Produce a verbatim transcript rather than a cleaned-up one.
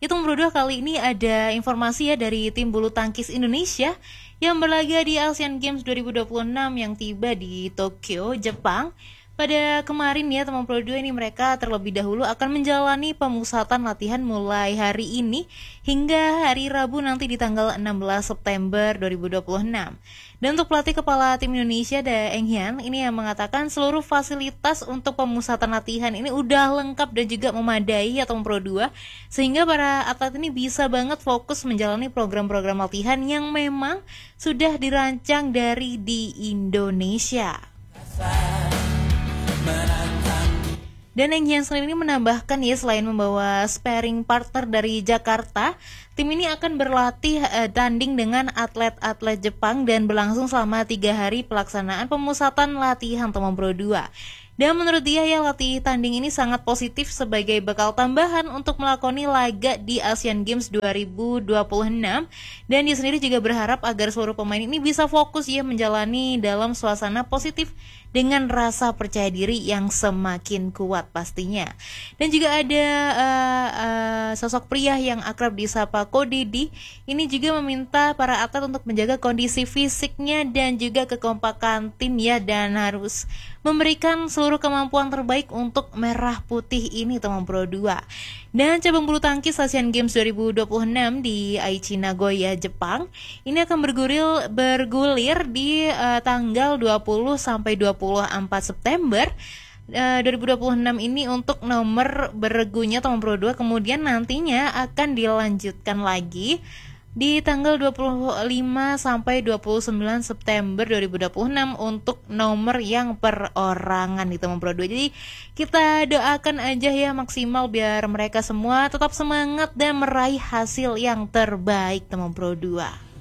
Itu Pro dua kali ini ada informasi ya dari tim bulu tangkis Indonesia yang berlaga di Asian Games dua ribu dua puluh enam yang tiba di Tokyo, Jepang. Pada kemarin ya teman Pro dua ini mereka terlebih dahulu akan menjalani pemusatan latihan mulai hari ini hingga hari Rabu nanti di tanggal enam belas September dua ribu dua puluh enam. Dan untuk pelatih kepala tim Indonesia Da Eng Hian ini yang mengatakan seluruh fasilitas untuk pemusatan latihan ini udah lengkap dan juga memadai ya teman Pro dua, sehingga para atlet ini bisa banget fokus menjalani program-program latihan yang memang sudah dirancang dari di Indonesia. Dan Eng Hian sendiri ini menambahkan ya selain membawa sparring partner dari Jakarta, tim ini akan berlatih eh, tanding dengan atlet-atlet Jepang dan berlangsung selama tiga hari pelaksanaan pemusatan latihan teman Pro dua. Dan menurut dia ya latih tanding ini sangat positif sebagai bekal tambahan untuk melakoni laga di Asian Games dua ribu dua puluh enam. Dan dia sendiri juga berharap agar seluruh pemain ini bisa fokus ya menjalani dalam suasana positif dengan rasa percaya diri yang semakin kuat pastinya. Dan juga ada uh, uh, sosok pria yang akrab disapa Ko Didi. Ini juga meminta para atlet untuk menjaga kondisi fisiknya dan juga kekompakan tim ya, dan harus memberikan seluruh kemampuan terbaik untuk merah putih ini teman Pro dua. Dan cabang bulu tangkis Asian Games dua ribu dua puluh enam di Aichi Nagoya, Jepang ini akan bergulir bergulir di uh, tanggal dua puluh sampai dua puluh empat September uh, dua ribu dua puluh enam ini untuk nomor bergunya teman Pro dua. Kemudian nantinya akan dilanjutkan lagi di tanggal dua puluh lima sampai dua puluh sembilan September dua ribu dua puluh enam untuk nomor yang perorangan di teman Pro dua. Jadi kita doakan aja ya maksimal biar mereka semua tetap semangat dan meraih hasil yang terbaik teman Pro dua.